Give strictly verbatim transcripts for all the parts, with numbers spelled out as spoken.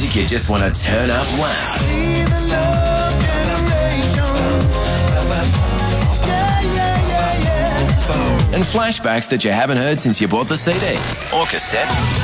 music you just want to turn up loud. And flashbacks that you haven't heard since you bought the C D or cassette.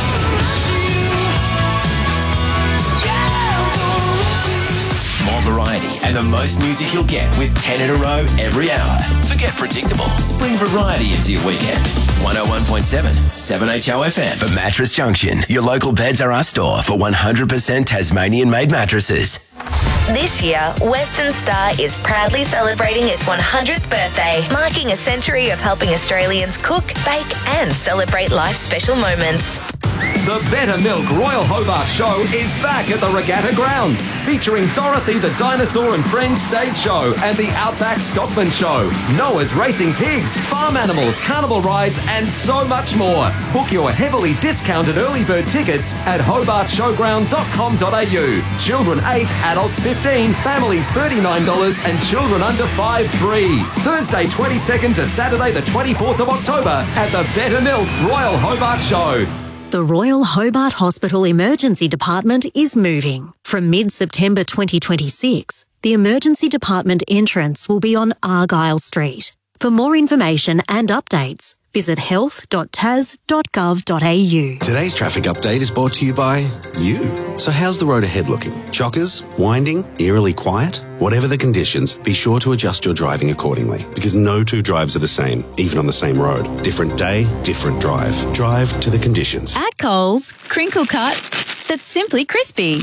More variety and the most music you'll get with ten in a row every hour. Forget predictable. Bring variety into your weekend. one oh one point seven, seven H O F M. For Mattress Junction, your local Beds R Us store for one hundred percent Tasmanian-made mattresses. This year, Western Star is proudly celebrating its one hundredth birthday, marking a century of helping Australians cook, bake and celebrate life's special moments. The Better Milk Royal Hobart Show is back at the Regatta Grounds, featuring Dorothy the Dinosaur and Friends stage show and the Outback Stockman Show, Noah's Racing Pigs, farm animals, carnival rides and so much more. Book your heavily discounted early bird tickets at hobart showground dot com dot a u. Children eight, adults fifteen, families thirty-nine dollars and children under five free. Thursday twenty-second to Saturday the twenty-fourth of October at the Better Milk Royal Hobart Show. The Royal Hobart Hospital Emergency Department is moving. From mid-September twenty twenty-six, the Emergency Department entrance will be on Argyle Street. For more information and updates, visit health dot tas dot gov dot a u. Today's traffic update is brought to you by you. So how's the road ahead looking? Chockers? Winding? Eerily quiet? Whatever the conditions, be sure to adjust your driving accordingly, because no two drives are the same, even on the same road. Different day, different drive. Drive to the conditions. At Coles, crinkle cut that's simply crispy.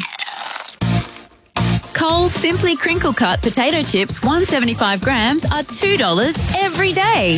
Coles Simply Crinkle Cut potato chips, one hundred seventy-five grams, are two dollars every day.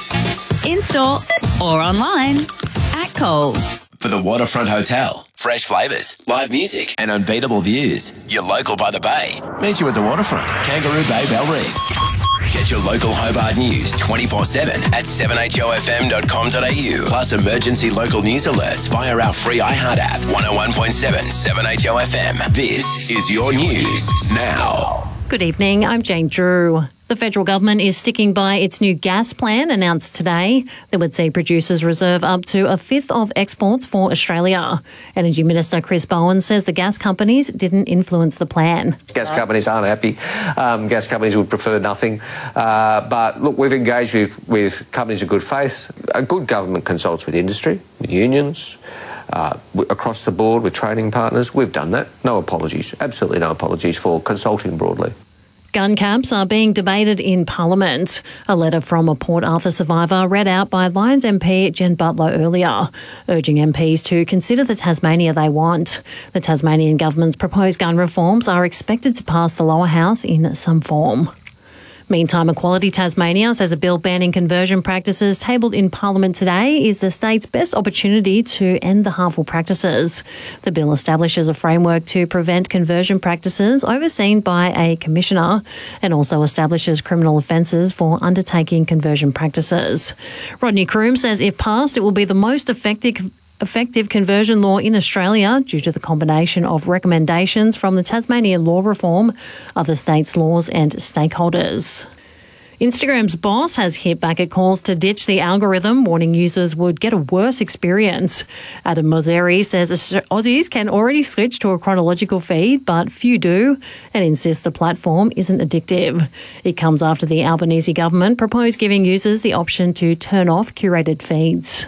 In-store or online at Coles. For the Waterfront Hotel, fresh flavours, live music and unbeatable views. You're local by the bay. Meet you at the Waterfront, Kangaroo Bay, Bell Reef. Get your local Hobart news twenty-four seven at seven h o f m dot com dot a u. Plus emergency local news alerts via our free iHeart app. one oh one point seven, seven H O F M. This is your news now. Good evening, I'm Jane Drew. The federal government is sticking by its new gas plan announced today that would see producers reserve up to a fifth of exports for Australia. Energy Minister Chris Bowen says the gas companies didn't influence the plan. Gas companies aren't happy. Um, gas companies would prefer nothing. Uh, but look, we've engaged with, with companies of good faith. A good government consults with industry, with unions, uh, across the board with trading partners. We've done that. No apologies. Absolutely no apologies for consulting broadly. Gun caps are being debated in Parliament. A letter from a Port Arthur survivor read out by Lions M P Jen Butler earlier, urging M Ps to consider the Tasmania they want. The Tasmanian government's proposed gun reforms are expected to pass the lower house in some form. Meantime, Equality Tasmania says a bill banning conversion practices tabled in Parliament today is the state's best opportunity to end the harmful practices. The bill establishes a framework to prevent conversion practices overseen by a commissioner and also establishes criminal offences for undertaking conversion practices. Rodney Croom says if passed, it will be the most effective effective conversion law in Australia due to the combination of recommendations from the Tasmanian law reform, other states' laws and stakeholders. Instagram's boss has hit back at calls to ditch the algorithm, warning users would get a worse experience. Adam Mosseri says Aussies can already switch to a chronological feed, but few do, and insists the platform isn't addictive. It comes after the Albanese government proposed giving users the option to turn off curated feeds.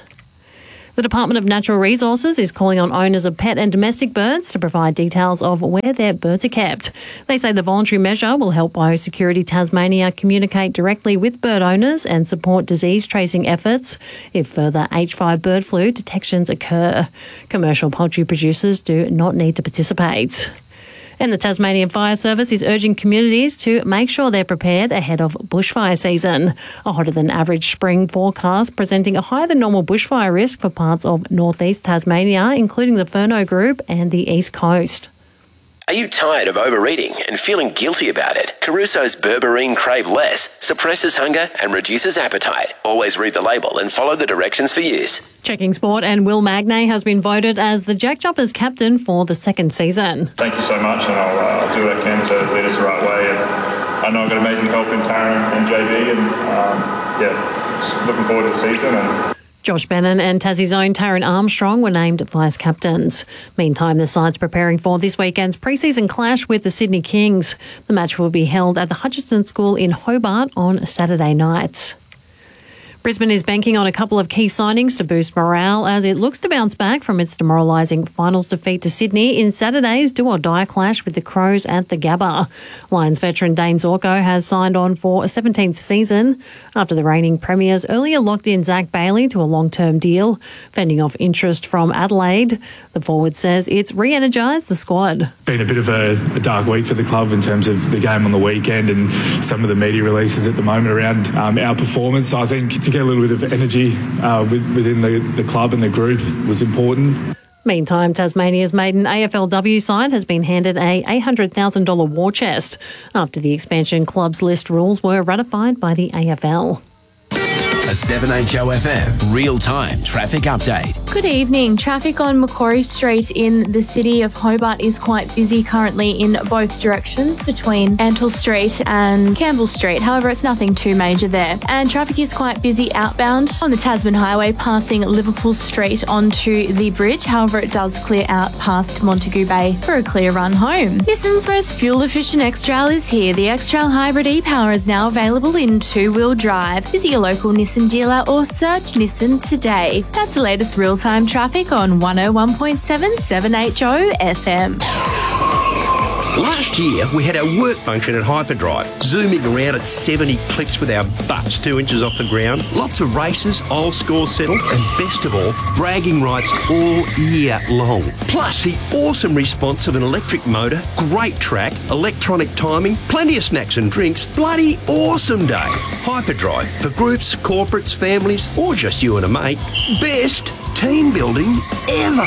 The Department of Natural Resources is calling on owners of pet and domestic birds to provide details of where their birds are kept. They say the voluntary measure will help Biosecurity Tasmania communicate directly with bird owners and support disease tracing efforts if further H five bird flu detections occur. Commercial poultry producers do not need to participate. And the Tasmanian Fire Service is urging communities to make sure they're prepared ahead of bushfire season. A hotter than average spring forecast presenting a higher than normal bushfire risk for parts of northeast Tasmania, including the Furneaux Group and the East Coast. Are you tired of overeating and feeling guilty about it? Caruso's Berberine Crave Less suppresses hunger and reduces appetite. Always read the label and follow the directions for use. Checking Sport and Will Magnay has been voted as the Jack Jumpers captain for the second season. Thank you so much, and I'll, uh, I'll do what I can to lead us the right way. And I know I've got amazing help in Taryn and J B, and um, yeah, just looking forward to the season. And Josh Bannon and Tassie's own Taryn Armstrong were named vice captains. Meantime, the side's preparing for this weekend's pre-season clash with the Sydney Kings. The match will be held at the Hutchinson School in Hobart on Saturday night. Brisbane is banking on a couple of key signings to boost morale as it looks to bounce back from its demoralising finals defeat to Sydney in Saturday's do-or-die clash with the Crows at the Gabba. Lions veteran Dane Zorko has signed on for a seventeenth season after the reigning premiers earlier locked in Zach Bailey to a long-term deal, fending off interest from Adelaide. The forward says it's re-energised the squad. Been a bit of a, a dark week for the club in terms of the game on the weekend and some of the media releases at the moment around um, our performance. I think to get a little bit of energy uh, within the, the club and the group was important. Meantime, Tasmania's maiden A F L W side has been handed a eight hundred thousand dollars war chest after the expansion club's list rules were ratified by the A F L. A seven H O F M real-time traffic update. Good evening. Traffic on Macquarie Street in the city of Hobart is quite busy currently in both directions between Antle Street and Campbell Street. However, it's nothing too major there. And traffic is quite busy outbound on the Tasman Highway passing Liverpool Street onto the bridge. However, it does clear out past Montague Bay for a clear run home. Nissan's most fuel-efficient X-Trail is here. The X-Trail Hybrid e-Power is now available in two-wheel drive. Visit your local Nissan dealer or search Nissan today. That's the latest real-time traffic on one oh one point seven seven H O F M. Last year, we had our work function at Hyperdrive, zooming around at seventy clicks with our butts two inches off the ground. Lots of races, old scores settled, and best of all, bragging rights all year long. Plus, the awesome response of an electric motor, great track, electronic timing, plenty of snacks and drinks. Bloody awesome day. Hyperdrive, for groups, corporates, families, or just you and a mate. Best team building ever.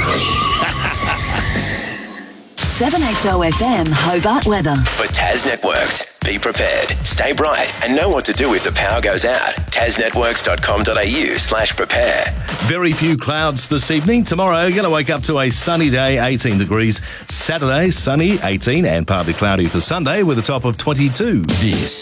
seven H O F M Hobart weather. For Tas Networks, be prepared, stay bright, and know what to do if the power goes out. tas networks dot com dot a u slash prepare. Very few clouds this evening. Tomorrow, you're going to wake up to a sunny day, eighteen degrees. Saturday, sunny, eighteen, and partly cloudy for Sunday with a top of twenty-two. This